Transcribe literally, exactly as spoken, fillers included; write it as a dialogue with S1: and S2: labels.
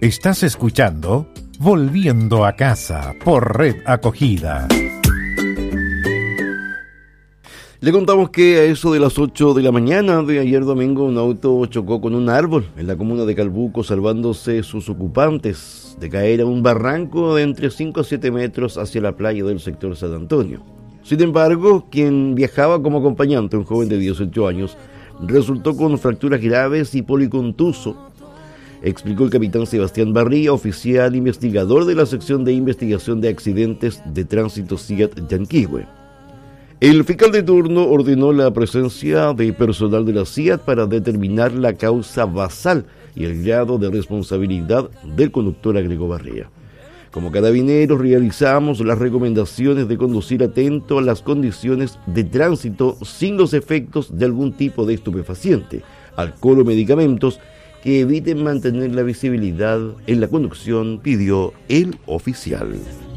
S1: Estás escuchando Volviendo a Casa por Red Acogida.
S2: Le contamos que a eso de las ocho de la mañana de ayer domingo un auto chocó con un árbol en la comuna de Calbuco, salvándose sus ocupantes de caer a un barranco de entre cinco a siete metros hacia la playa del sector San Antonio. Sin embargo, quien viajaba como acompañante, un joven de dieciocho años, resultó con fracturas graves y policontuso, explicó el capitán Sebastián Barría, oficial investigador de la sección de investigación de accidentes de tránsito SIAT Yanquihue. El fiscal de turno ordenó la presencia de personal de la SIAT para determinar la causa basal y el grado de responsabilidad del conductor, agregó Barría. Como carabineros realizamos las recomendaciones de conducir atento a las condiciones de tránsito sin los efectos de algún tipo de estupefaciente, alcohol o medicamentos que eviten mantener la visibilidad en la conducción, pidió el oficial.